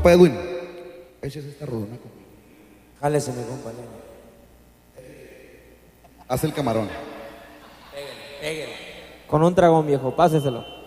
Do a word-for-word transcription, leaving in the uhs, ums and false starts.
Compa Edwin, échese esta rodona. Jálese, mi compa. Leña. Haz el camarón. Pégale, pégale. Con un dragón, viejo, páseselo.